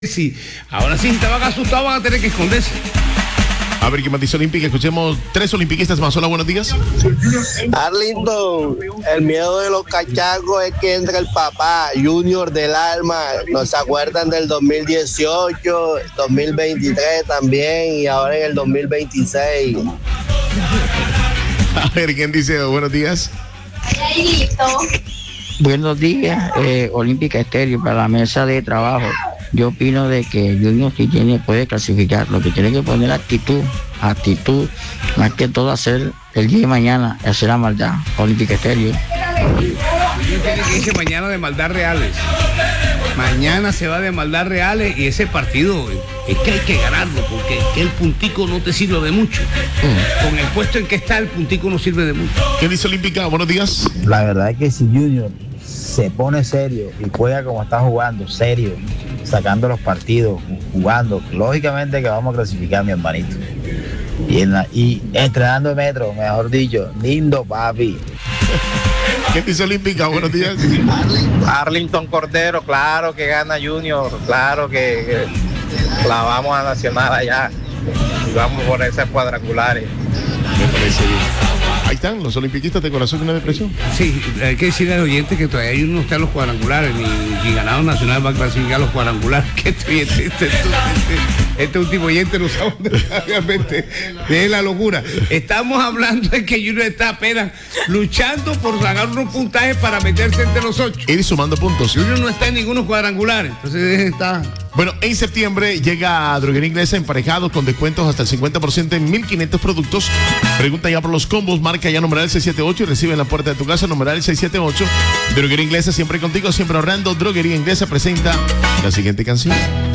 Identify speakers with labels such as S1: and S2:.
S1: Sí, ahora sí, estaban asustados, van a tener que esconderse.
S2: A ver, ¿qué más dice Olímpica? Escuchemos 3 olimpiquistas más. Hola, buenos días.
S3: Arlington, el miedo de los cachacos es que entra el papá, Junior del alma. ¿No se acuerdan del 2018, 2023 también y ahora en el 2026?
S2: A ver, ¿quién dice buenos días?
S4: Buenos días, Olímpica Estéreo, para la mesa de trabajo. Yo opino de que Junior sí puede clasificar, lo que tiene que poner actitud, más que todo hacer el día de mañana, hacer la maldad. Olímpica Estéreo.
S1: Junior tiene que irse mañana de maldad reales. Mañana se va de maldad reales y ese partido es que hay que ganarlo, porque es que el puntico no te sirve de mucho. Con el puesto en que está, el puntico no sirve de mucho.
S2: ¿Qué dice Olímpica? Buenos días.
S5: La verdad es que si Junior se pone serio y juega como está jugando, serio, sacando los partidos, jugando, lógicamente que vamos a clasificar, mi hermanito. Y entrenando metro, mejor dicho, lindo papi.
S2: ¿Qué dice Olímpica? Buenos días.
S6: Arlington Cordero, claro que gana Junior, claro que la vamos a Nacional allá y vamos por esas cuadrangulares.
S2: Me parece bien. Ahí están los olimpiquistas de corazón y una depresión.
S1: Sí, hay que decirle al oyente que todavía no está en los cuadrangulares, ni ganado Nacional va a clasificar los cuadrangulares. Que este último oyente no sabe realmente de la locura. Estamos hablando de que Junior está apenas luchando por sacar unos puntajes para meterse entre los 8.
S2: Ir sumando puntos.
S1: Junior no está en ninguno cuadrangulares, entonces está...
S2: Bueno, en septiembre llega a Droguería Inglesa emparejados con descuentos hasta el 50% en 1.500 productos. Pregunta ya por los combos, marca ya numeral 678 y recibe en la puerta de tu casa numeral 678. Droguería Inglesa, siempre contigo, siempre ahorrando. Droguería Inglesa presenta la siguiente canción.